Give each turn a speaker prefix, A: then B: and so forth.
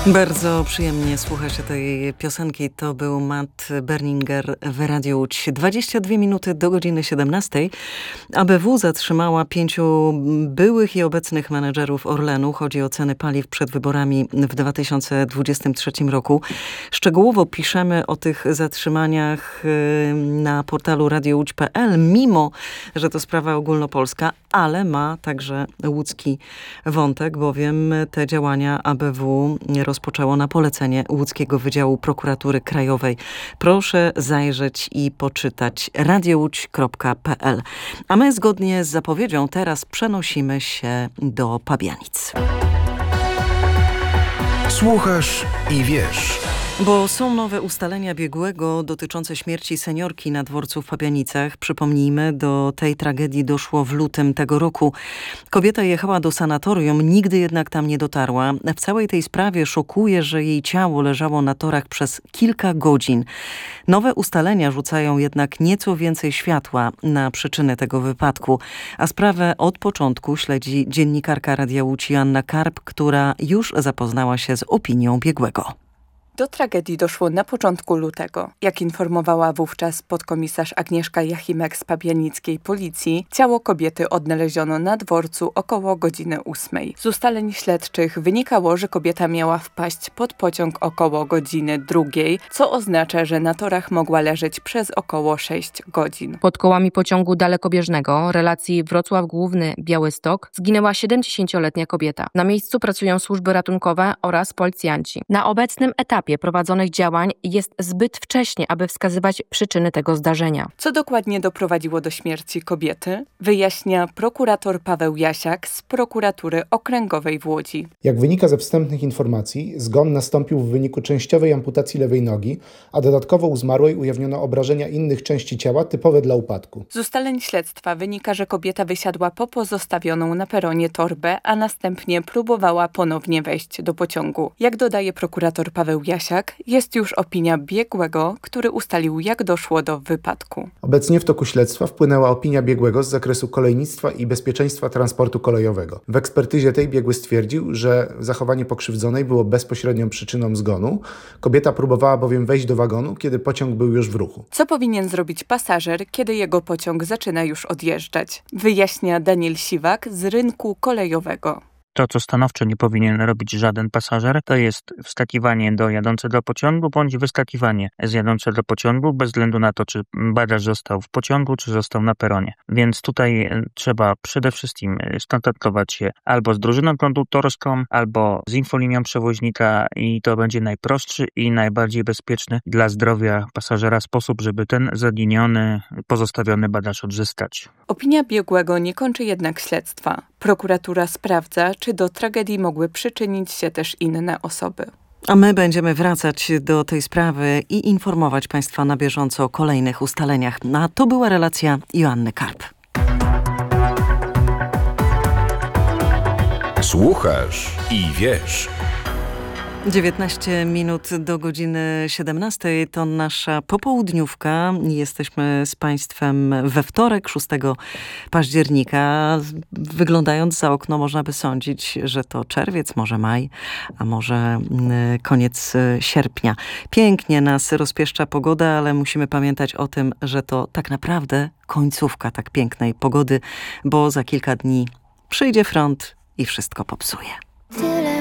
A: Bardzo przyjemnie słucha się tej piosenki. To był Matt Berninger w Radiu Łódź. 22 minuty do godziny 17. ABW zatrzymała 5 byłych i obecnych menedżerów Orlenu. Chodzi o ceny paliw przed wyborami w 2023 roku. Szczegółowo piszemy o tych zatrzymaniach na portalu radiołódź.pl, mimo że to sprawa ogólnopolska, ale ma także łódzki wątek, bowiem te działania ABW rozpoczęło na polecenie Łódzkiego Wydziału Prokuratury Krajowej. Proszę zajrzeć i poczytać radiołódź.pl. A my zgodnie z zapowiedzią teraz przenosimy się do Pabianic.
B: Słuchasz i wiesz.
A: Bo są nowe ustalenia biegłego dotyczące śmierci seniorki na dworcu w Pabianicach. Przypomnijmy, do tej tragedii doszło w lutym tego roku. Kobieta jechała do sanatorium, nigdy jednak tam nie dotarła. W całej tej sprawie szokuje, że jej ciało leżało na torach przez kilka godzin. Nowe ustalenia rzucają jednak nieco więcej światła na przyczyny tego wypadku. A sprawę od początku śledzi dziennikarka Radia Łódź Joanna Karp, która już zapoznała się z opinią biegłego.
C: Do tragedii doszło na początku lutego. Jak informowała wówczas podkomisarz Agnieszka Jachimek z pabianickiej policji, ciało kobiety odnaleziono na dworcu około godziny 8. Z ustaleń śledczych wynikało, że kobieta miała wpaść pod pociąg około godziny 2, co oznacza, że na torach mogła leżeć przez około 6 godzin.
D: Pod kołami pociągu dalekobieżnego relacji Wrocław Główny - Białystok zginęła 70-letnia kobieta. Na miejscu pracują służby ratunkowe oraz policjanci. Na obecnym etapie prowadzonych działań jest zbyt wcześnie, aby wskazywać przyczyny tego zdarzenia.
C: Co dokładnie doprowadziło do śmierci kobiety, wyjaśnia prokurator Paweł Jasiak z Prokuratury Okręgowej w Łodzi.
E: Jak wynika ze wstępnych informacji, zgon nastąpił w wyniku częściowej amputacji lewej nogi, a dodatkowo u zmarłej ujawniono obrażenia innych części ciała typowe dla upadku.
C: Z ustaleń śledztwa wynika, że kobieta wysiadła po pozostawioną na peronie torbę, a następnie próbowała ponownie wejść do pociągu. Jak dodaje prokurator Paweł Jasiak, jest już opinia biegłego, który ustalił, jak doszło do wypadku.
E: Obecnie w toku śledztwa wpłynęła opinia biegłego z zakresu kolejnictwa i bezpieczeństwa transportu kolejowego. W ekspertyzie tej biegły stwierdził, że zachowanie pokrzywdzonej było bezpośrednią przyczyną zgonu. Kobieta próbowała bowiem wejść do wagonu, kiedy pociąg był już w ruchu.
C: Co powinien zrobić pasażer, kiedy jego pociąg zaczyna już odjeżdżać? Wyjaśnia Daniel Siwak z rynku kolejowego.
F: To, co stanowczo nie powinien robić żaden pasażer, to jest wskakiwanie do jadącego pociągu, bądź wyskakiwanie z jadącego do pociągu, bez względu na to, czy badacz został w pociągu, czy został na peronie. Więc tutaj trzeba przede wszystkim skontaktować się albo z drużyną konduktorską, albo z infolinią przewoźnika i to będzie najprostszy i najbardziej bezpieczny dla zdrowia pasażera sposób, żeby ten zaginiony, pozostawiony badacz odzyskać.
C: Opinia biegłego nie kończy jednak śledztwa. Prokuratura sprawdza, czy do tragedii mogły przyczynić się też inne osoby.
A: A my będziemy wracać do tej sprawy i informować Państwa na bieżąco o kolejnych ustaleniach. A to była relacja Joanny Karp.
B: Słuchasz i wiesz.
A: 19 minut do godziny 17 to nasza popołudniówka. Jesteśmy z Państwem we wtorek, 6 października. Wyglądając za okno można by sądzić, że to czerwiec, może maj, a może koniec sierpnia. Pięknie nas rozpieszcza pogoda, ale musimy pamiętać o tym, że to tak naprawdę końcówka tak pięknej pogody, bo za kilka dni przyjdzie front i wszystko popsuje.